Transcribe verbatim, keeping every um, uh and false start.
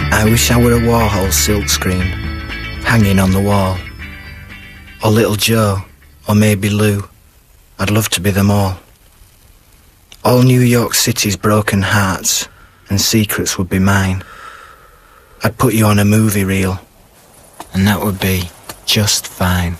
I wish I were a Warhol silkscreen hanging on the wall. Or little Joe, or maybe Lou. I'd love to be them all. All New York City's broken hearts and secrets would be mine. I'd put you on a movie reel, and that would be just fine.